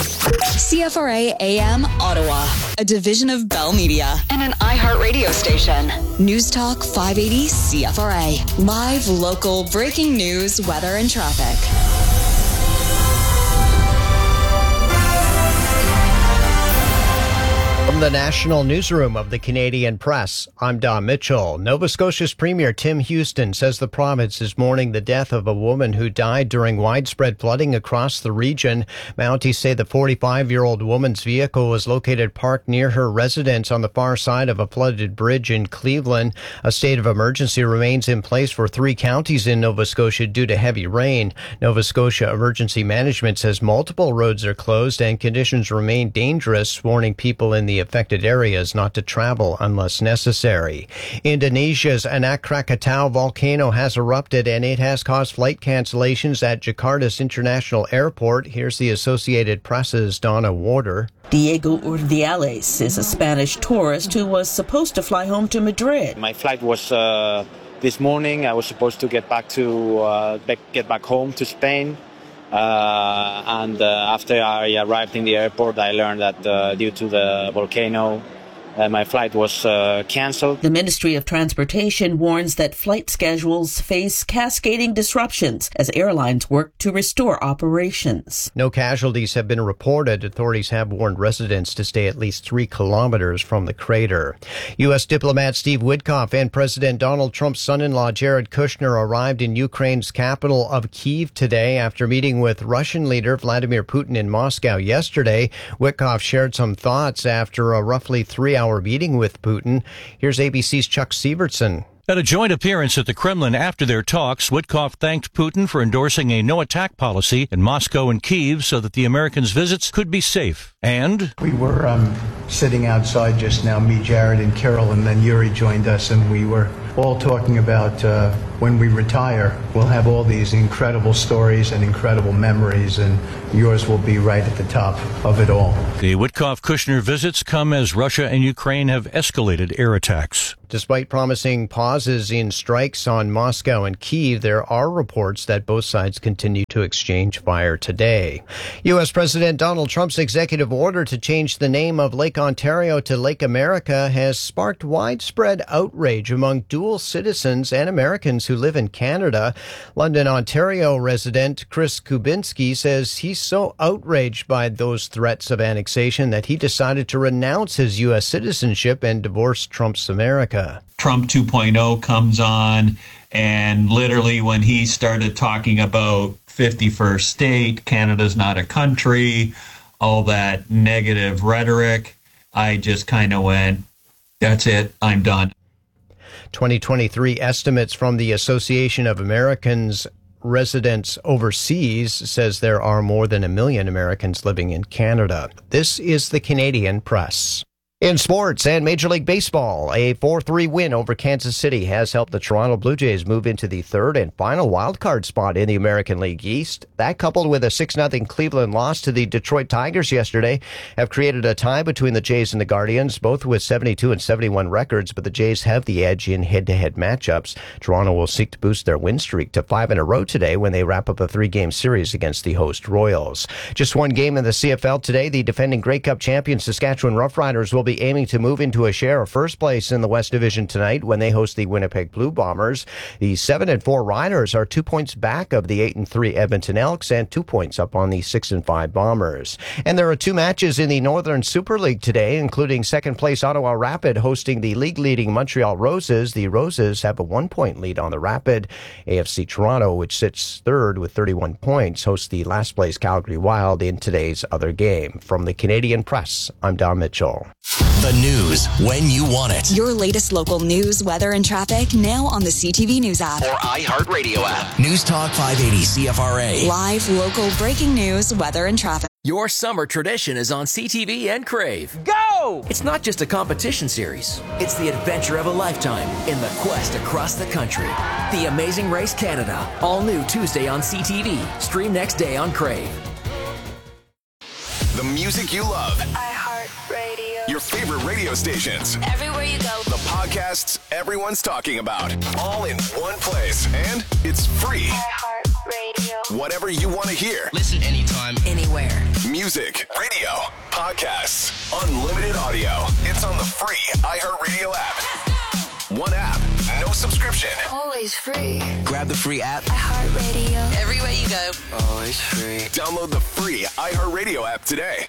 CFRA AM Ottawa, a division of Bell Media and an iHeartRadio station. News Talk 580 CFRA. Live, local, breaking news, weather, and traffic. From the National Newsroom of the Canadian Press, I'm Don Mitchell. Nova Scotia's Premier Tim Houston says the province is mourning the death of a woman who died during widespread flooding across the region. Mounties say the 45-year-old woman's vehicle was located parked near her residence on the far side of a flooded bridge in Cleveland. A state of emergency remains in place for 3 counties in Nova Scotia due to heavy rain. Nova Scotia Emergency Management says multiple roads are closed and conditions remain dangerous, warning people in the affected areas not to travel unless necessary. Indonesia's Anak Krakatau volcano has erupted and it has caused flight cancellations at Jakarta's International Airport. Here's the Associated Press's Donna Warder. Diego Urdiales is a Spanish tourist who was supposed to fly home to Madrid. My flight was this morning. I was supposed to get back home to Spain. And after I arrived in the airport, I learned that due to the volcano, my flight was canceled. The Ministry of Transportation warns that flight schedules face cascading disruptions as airlines work to restore operations. No casualties have been reported. Authorities have warned residents to stay at least 3 kilometers from the crater. U.S. diplomat Steve Witkoff and President Donald Trump's son-in-law Jared Kushner arrived in Ukraine's capital of Kyiv today after meeting with Russian leader Vladimir Putin in Moscow yesterday. Witkoff shared some thoughts after a roughly 3-hour meeting with Putin. Here's ABC's Chuck Sievertson. At a joint appearance at the Kremlin after their talks, Witkoff thanked Putin for endorsing a no-attack policy in Moscow and Kyiv so that the Americans' visits could be safe. And we were sitting outside just now, me, Jared, and Carol, and then Yuri joined us, and we were all talking about when we retire, we'll have all these incredible stories and incredible memories, and yours will be right at the top of it all. The Witkoff-Kushner visits come as Russia and Ukraine have escalated air attacks. Despite promising pauses in strikes on Moscow and Kyiv, there are reports that both sides continue to exchange fire today. U.S. President Donald Trump's executive order to change the name of Lake Ontario to Lake America has sparked widespread outrage among dual citizens and Americans who live in Canada. London, Ontario resident Chris Kubinski says he's so outraged by those threats of annexation that he decided to renounce his U.S. citizenship and divorce Trump's America. Trump 2.0 comes on, and literally when he started talking about 51st state, Canada's not a country, all that negative rhetoric, I just kind of went, that's it, I'm done. 2023 estimates from the Association of Americans Residents Overseas says there are more than 1 million Americans living in Canada. This is the Canadian Press. In sports and Major League Baseball, a 4-3 win over Kansas City has helped the Toronto Blue Jays move into the third and final wildcard spot in the American League East. That, coupled with a 6-0 Cleveland loss to the Detroit Tigers yesterday, have created a tie between the Jays and the Guardians, both with 72 and 71 records, but the Jays have the edge in head-to-head matchups. Toronto will seek to boost their win streak to 5 in a row today when they wrap up a 3-game series against the host Royals. Just one game in the CFL today. The defending Grey Cup champion Saskatchewan Roughriders will be aiming to move into a share of first place in the West Division tonight when they host the Winnipeg Blue Bombers. The 7-4 Riders are 2 points back of the 8-3 Edmonton Elks and 2 points up on the 6-5 Bombers. And there are 2 matches in the Northern Super League today, including second-place Ottawa Rapid hosting the league-leading Montreal Roses. The Roses have a 1-point lead on the Rapid. AFC Toronto, which sits third with 31 points, hosts the last-place Calgary Wild in today's other game. From the Canadian Press, I'm Don Mitchell. The news when you want it. Your latest local news, weather, and traffic now on the CTV News app or iHeartRadio app. News Talk 580 CFRA. Live, local, breaking news, weather, and traffic. Your summer tradition is on CTV and Crave. Go! It's not just a competition series. It's the adventure of a lifetime in the quest across the country. The Amazing Race Canada. All new Tuesday on CTV. Stream next day on Crave. The music you love. iHeartRadio. Your favorite radio stations. Everywhere you go. The podcasts everyone's talking about. All in one place. And it's free. iHeartRadio. Whatever you want to hear. Listen anytime, anywhere. Music, radio, podcasts, unlimited audio. It's on the free iHeartRadio app. One app, no subscription. Always free. Grab the free app. iHeartRadio. Everywhere you go. Always free. Download the free iHeartRadio app today.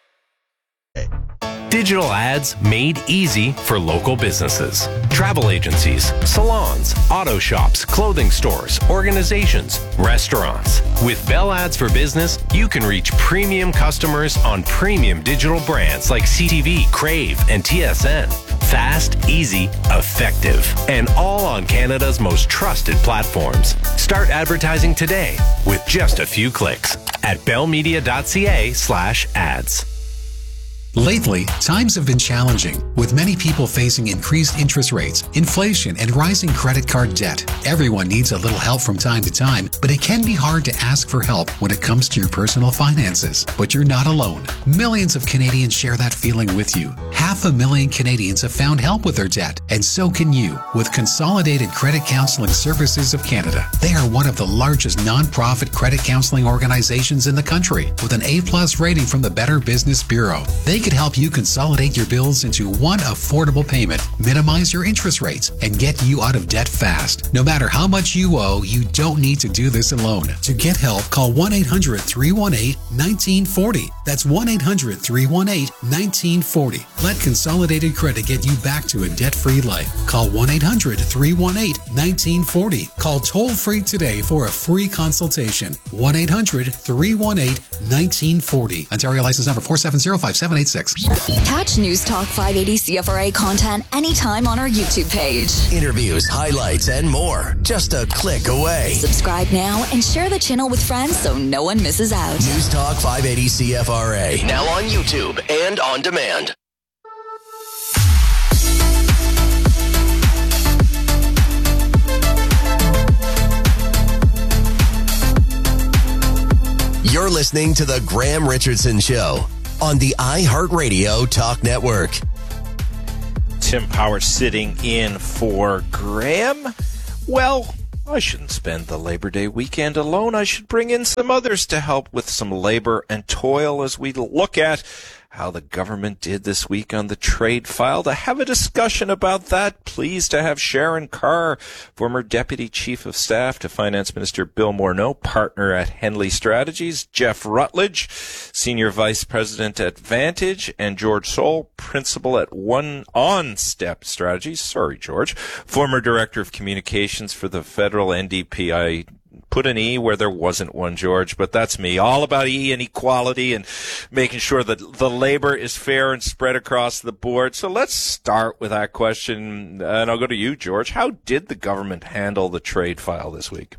Digital ads made easy for local businesses. Travel agencies, salons, auto shops, clothing stores, organizations, restaurants. With Bell Ads for Business, you can reach premium customers on premium digital brands like CTV, Crave, and TSN. Fast, easy, effective, and all on Canada's most trusted platforms. Start advertising today with just a few clicks at bellmedia.ca/ads. Lately, times have been challenging, with many people facing increased interest rates, inflation, and rising credit card debt. Everyone needs a little help from time to time, but it can be hard to ask for help when it comes to your personal finances. But you're not alone. Millions of Canadians share that feeling with you. 500,000 Canadians have found help with their debt, and so can you with Consolidated Credit Counseling Services of Canada. They are one of the largest non-profit credit counseling organizations in the country, with an A+ rating from the Better Business Bureau. They could help you consolidate your bills into one affordable payment, minimize your interest rates, and get you out of debt fast. No matter how much you owe, you don't need to do this alone. To get help, call 1-800-318-1940. That's 1-800-318-1940. Let Consolidated Credit get you back to a debt-free life. Call 1-800-318-1940. Call toll-free today for a free consultation. 1-800-318-1940. Ontario license number 4705786. Catch News Talk 580 CFRA content anytime on our YouTube page. Interviews, highlights, and more. Just a click away. Subscribe now and share the channel with friends so no one misses out. News Talk 580 CFRA. Now on YouTube and on demand. You're listening to The Graham Richardson Show on the iHeartRadio Talk Network. Tim Power sitting in for Graham. Well, I shouldn't spend the Labor Day weekend alone. I should bring in some others to help with some labor and toil as we look at how the government did this week on the trade file. To have a discussion about that, pleased to have Sharon Carr, former Deputy Chief of Staff to Finance Minister Bill Morneau, partner at Henley Strategies, Jeff Rutledge, Senior Vice President at Vantage, and George Soul, Principal at On Step Strategies. Sorry, George. Former Director of Communications for the Federal NDP. I put an E where there wasn't one, George, but that's me. All about E and equality and making sure that the labor is fair and spread across the board. So let's start with that question, and I'll go to you, George. How did the government handle the trade file this week?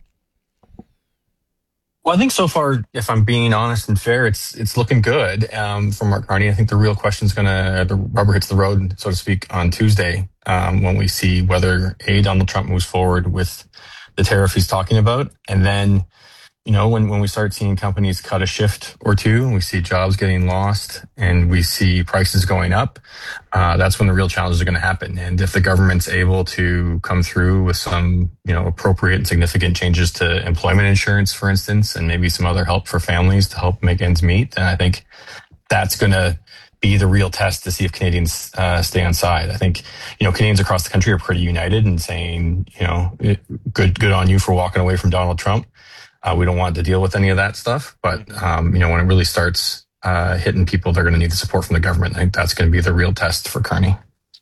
Well, I think so far, if I'm being honest and fair, it's looking good for Mark Carney. I think the real question is the rubber hits the road, so to speak, on Tuesday when we see whether Donald Trump moves forward with the tariff he's talking about. And then, when we start seeing companies cut a shift or two, and we see jobs getting lost and we see prices going up, that's when the real challenges are going to happen. And if the government's able to come through with some, appropriate and significant changes to employment insurance, for instance, and maybe some other help for families to help make ends meet, then I think that's going to be the real test to see if Canadians stay on side. I think, Canadians across the country are pretty united in saying, good on you for walking away from Donald Trump. We don't want to deal with any of that stuff. But, when it really starts hitting people, they're going to need the support from the government. I think that's going to be the real test for Carney.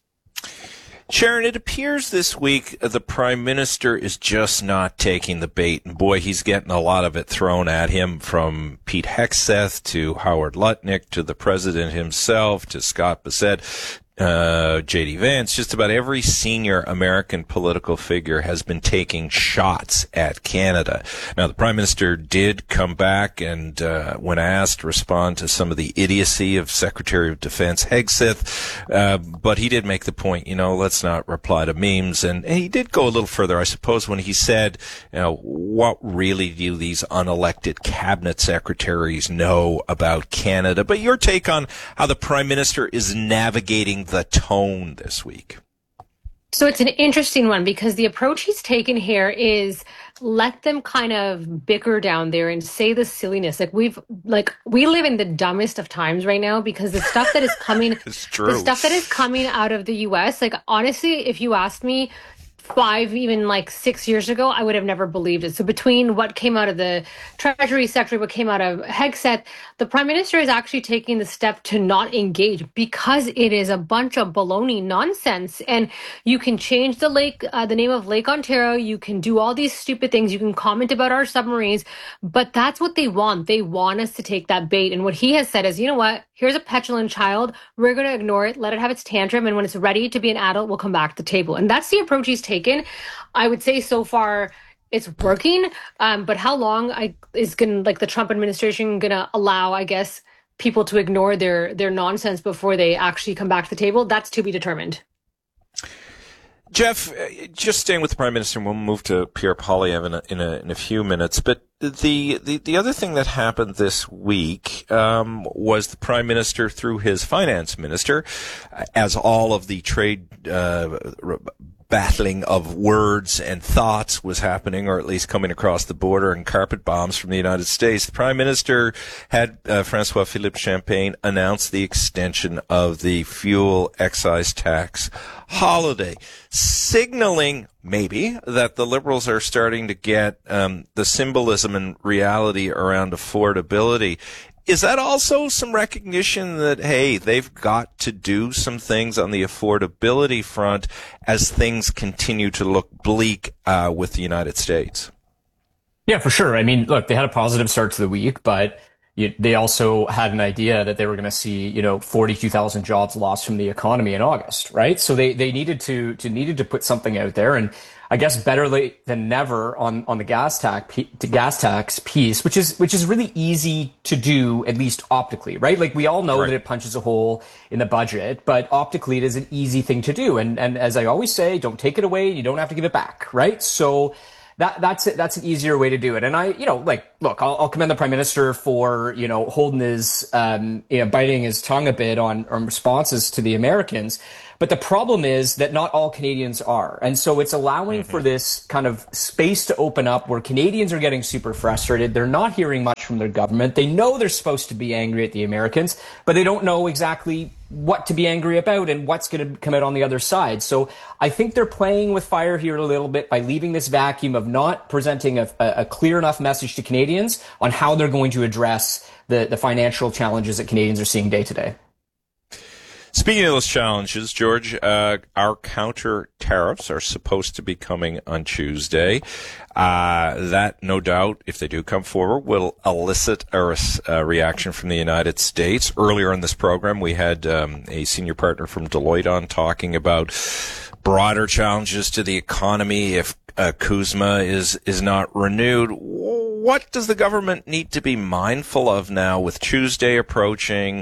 Sharon, it appears this week the Prime Minister is just not taking the bait. And boy, he's getting a lot of it thrown at him, from Pete Hegseth to Howard Lutnick to the President himself to Scott Bissett. J.D. Vance, just about every senior American political figure has been taking shots at Canada. Now, the Prime Minister did come back and, when asked, respond to some of the idiocy of Secretary of Defense Hegseth, but he did make the point, let's not reply to memes. And he did go a little further, I suppose, when he said, what really do these unelected cabinet secretaries know about Canada? But your take on how the Prime Minister is navigating the tone this week? So it's an interesting one because the approach he's taken here is let them kind of bicker down there and say the silliness. We live in the dumbest of times right now because the stuff that is coming, It's true. the stuff that is coming out of the US, like honestly, if you asked me 5, even like 6 years ago, I would have never believed it. So between what came out of the Treasury Secretary, what came out of Hegseth, the Prime Minister is actually taking the step to not engage because it is a bunch of baloney nonsense. And you can change the name of Lake Ontario. You can do all these stupid things. You can comment about our submarines, but that's what they want. They want us to take that bait. And what he has said is, you know what? Here's a petulant child. We're going to ignore it, let it have its tantrum. And when it's ready to be an adult, we'll come back to the table. And that's the approach he's taken. I would say so far it's working. But how long is the Trump administration going to allow, I guess, people to ignore their nonsense before they actually come back to the table? That's to be determined. Jeff, just staying with the Prime Minister, and we'll move to Pierre Poilievre in a few minutes. But the other thing that happened this week was the Prime Minister, through his Finance Minister, as all of the trade battling of words and thoughts was happening, or at least coming across the border, and carpet bombs from the United States. The Prime Minister had Francois-Philippe Champagne announce the extension of the fuel excise tax holiday, signaling maybe that the Liberals are starting to get the symbolism and reality around affordability. Is that also some recognition that, hey, they've got to do some things on the affordability front as things continue to look bleak with the United States? Yeah, for sure. I mean, look, they had a positive start to the week, but they also had an idea that they were going to see, 42,000 jobs lost from the economy in August, right? So they needed to put something out there, and I guess better late than never on the gas tax piece, which is really easy to do, at least optically, right? Like we all know that it punches a hole in the budget, but optically it is an easy thing to do. And as I always say, don't take it away, you don't have to give it back, right? So that's an easier way to do it. And look, I'll commend the Prime Minister for, holding his, biting his tongue a bit on responses to the Americans. But the problem is that not all Canadians are. And so it's allowing for this kind of space to open up where Canadians are getting super frustrated. They're not hearing much from their government. They know they're supposed to be angry at the Americans, but they don't know exactly what to be angry about and what's going to come out on the other side. So I think they're playing with fire here a little bit by leaving this vacuum of not presenting a clear enough message to Canadians on how they're going to address the financial challenges that Canadians are seeing day to day. Speaking of those challenges, George, our counter tariffs are supposed to be coming on Tuesday. That, no doubt, if they do come forward, will elicit a reaction from the United States. Earlier in this program, we had a senior partner from Deloitte on talking about broader challenges to the economy if CUSMA is not renewed. What does the government need to be mindful of now with Tuesday approaching?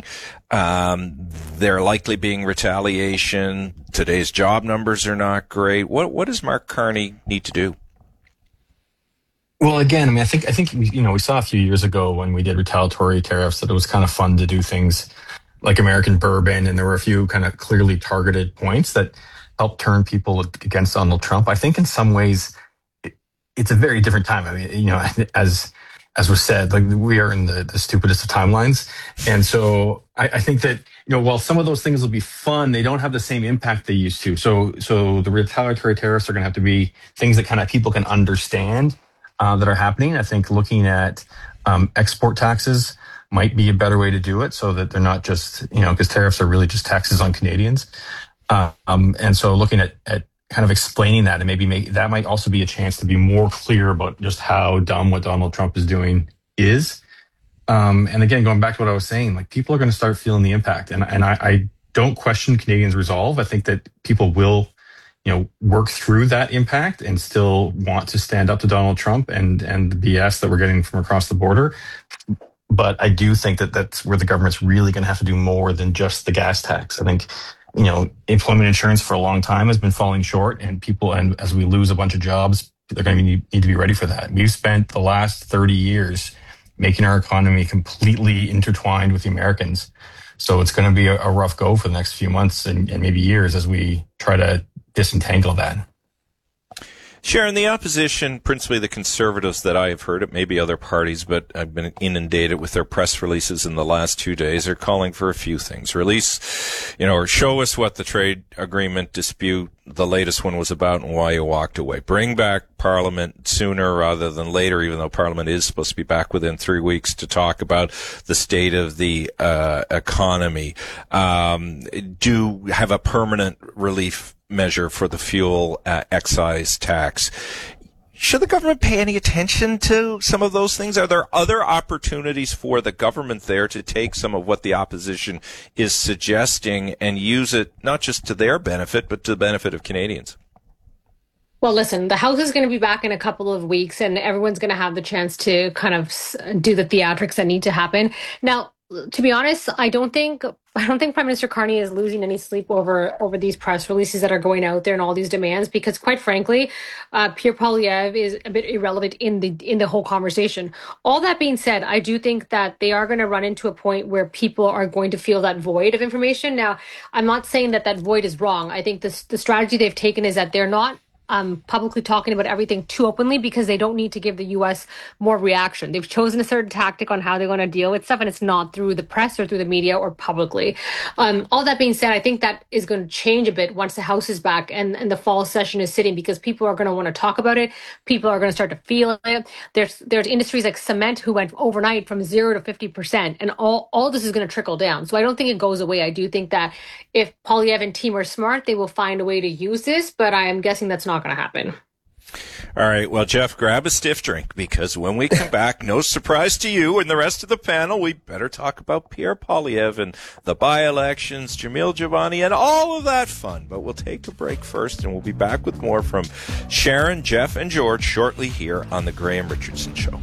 There likely being retaliation. Today's job numbers are not great. What does Mark Carney need to do? Well, again, I mean, I think we saw a few years ago when we did retaliatory tariffs that it was kind of fun to do things like American bourbon, and there were a few kind of clearly targeted points that helped turn people against Donald Trump. I think in some ways it's a very different time. I mean, as was said, like we are in the stupidest of timelines. And so I think that, while some of those things will be fun, they don't have the same impact they used to. So the retaliatory tariffs are going to have to be things that kind of people can understand that are happening. I think looking at export taxes might be a better way to do it so that they're not just, because tariffs are really just taxes on Canadians. And so looking at kind of explaining that, and maybe that might also be a chance to be more clear about just how dumb what Donald Trump is doing is. And again, going back to what I was saying, like people are going to start feeling the impact. And I don't question Canadians' resolve. I think that people will, work through that impact and still want to stand up to Donald Trump and the BS that we're getting from across the border. But I do think that that's where the government's really going to have to do more than just the gas tax. I think, employment insurance for a long time has been falling short, and as we lose a bunch of jobs, they're going to need to be ready for that. We've spent the last 30 years making our economy completely intertwined with the Americans. So it's going to be a rough go for the next few months and maybe years as we try to disentangle that. Sharon, the opposition, principally the Conservatives that I have heard, it may be other parties, but I've been inundated with their press releases in the last 2 days, are calling for a few things. Release, or show us what the trade agreement dispute, the latest one, was about and why you walked away. Bring back Parliament sooner rather than later, even though Parliament is supposed to be back within 3 weeks to talk about the state of the economy. Do have a permanent relief measure for the fuel excise tax. Should the government pay any attention to some of those things? Are there other opportunities for the government there to take some of what the opposition is suggesting and use it not just to their benefit, but to the benefit of Canadians? Well, listen, the House is going to be back in a couple of weeks, and everyone's going to have the chance to kind of do the theatrics that need to happen. Now, to be honest, I don't think Prime Minister Carney is losing any sleep over these press releases that are going out there and all these demands, because quite frankly, Pierre Poilievre is a bit irrelevant in the whole conversation. All that being said, I do think that they are going to run into a point where people are going to feel that void of information. Now, I'm not saying that void is wrong. I think the strategy they've taken is that they're not publicly talking about everything too openly, because they don't need to give the U.S. more reaction. They've chosen a certain tactic on how they're going to deal with stuff, and it's not through the press or through the media or publicly. All that being said, I think that is going to change a bit once the House is back and the fall session is sitting, because people are going to want to talk about it. People are going to start to feel it. There's industries like cement who went overnight from 0 to 50%, and all this is going to trickle down. So I don't think it goes away. I do think that if Poilievre and team are smart, they will find a way to use this, but I am guessing that's not going to happen. All right. Well, Jeff, grab a stiff drink, because when we come back, no surprise to you and the rest of the panel, we better talk about Pierre Poilievre and the by-elections, Jamil Jivani, and all of that fun. But we'll take a break first, and we'll be back with more from Sharon, Jeff, and George shortly here on The Graham Richardson Show.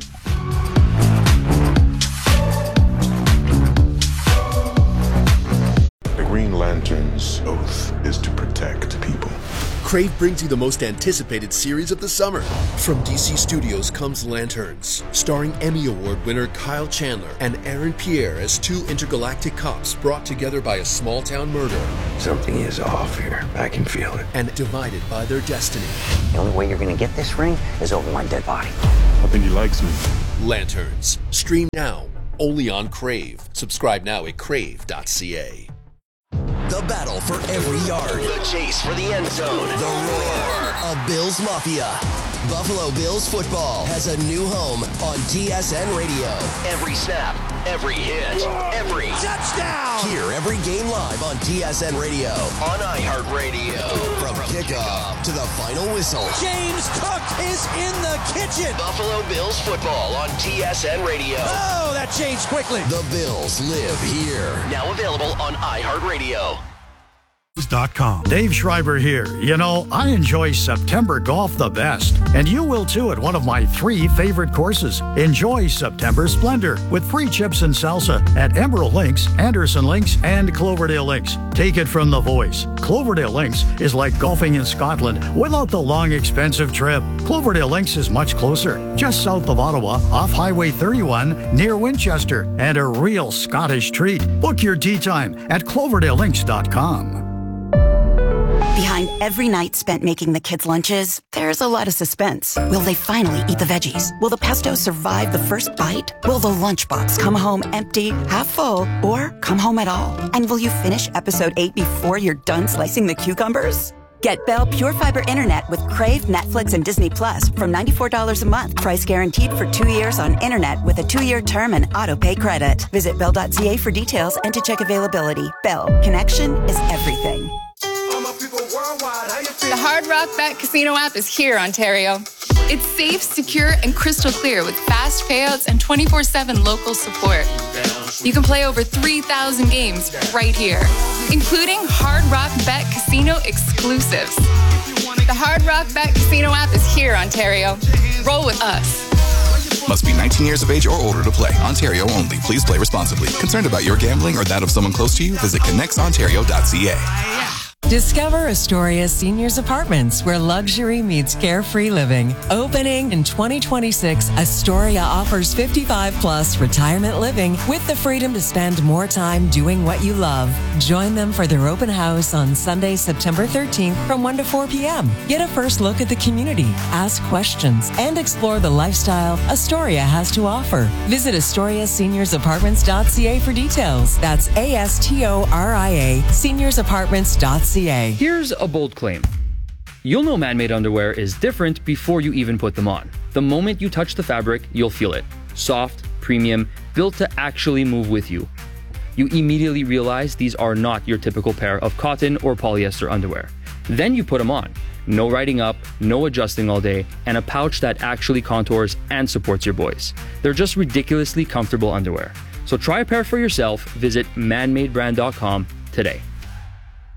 The Green Lantern's oath is to protect people. Crave brings you the most anticipated series of the summer. From DC Studios comes Lanterns, starring Emmy Award winner Kyle Chandler and Aaron Pierre as two intergalactic cops brought together by a small-town murder. Something is off here. I can feel it. And divided by their destiny. The only way you're going to get this ring is over my dead body. I think he likes me. Lanterns. Stream now. Only on Crave. Subscribe now at crave.ca. The battle for every yard. The chase for the end zone. The roar of Bills Mafia. Buffalo Bills football has a new home on TSN Radio. Every snap, every hit, every touchdown. Hear every game live on TSN Radio. On iHeartRadio. From kickoff to the final whistle. James Cook is in the kitchen. Buffalo Bills football on TSN Radio. Oh, that changed quickly. The Bills live here. Now available on iHeartRadio. Dave Schreiber here. You know, I enjoy September golf the best, and you will too at one of my 3 favorite courses. Enjoy September Splendor with free chips and salsa at Emerald Links, Anderson Links, and Cloverdale Links. Take it from the voice. Cloverdale Links is like golfing in Scotland without the long, expensive trip. Cloverdale Links is much closer, just south of Ottawa, off Highway 31 near Winchester, and a real Scottish treat. Book your tee time at cloverdalelinks.com. Behind every night spent making the kids' lunches, there's a lot of suspense. Will they finally eat the veggies? Will the pesto survive the first bite? Will the lunchbox come home empty, half full, or come home at all? And will you finish episode 8 before you're done slicing the cucumbers? Get Bell Pure Fiber Internet with Crave, Netflix, and Disney Plus from $94 a month. Price guaranteed for 2 years on internet with a 2-year term and auto-pay credit. Visit Bell.ca for details and to check availability. Bell, connection is everything. The Hard Rock Bet Casino app is here, Ontario. It's safe, secure, and crystal clear with fast payouts and 24/7 local support. You can play over 3,000 games right here, including Hard Rock Bet Casino exclusives. The Hard Rock Bet Casino app is here, Ontario. Roll with us. Must be 19 years of age or older to play. Ontario only. Please play responsibly. Concerned about your gambling or that of someone close to you? Visit connectsontario.ca. Discover Astoria Seniors Apartments, where luxury meets carefree living. Opening in 2026, Astoria offers 55-plus retirement living with the freedom to spend more time doing what you love. Join them for their open house on Sunday, September 13th from 1 to 4 p.m. Get a first look at the community, ask questions, and explore the lifestyle Astoria has to offer. Visit AstoriaSeniorsApartments.ca for details. That's ASTORIA SeniorsApartments.ca. Here's a bold claim. You'll know man-made underwear is different before you even put them on. The moment you touch the fabric, you'll feel it. Soft, premium, built to actually move with you. You immediately realize these are not your typical pair of cotton or polyester underwear. Then you put them on. No riding up, no adjusting all day, and a pouch that actually contours and supports your boys. They're just ridiculously comfortable underwear. So try a pair for yourself. Visit manmadebrand.com today.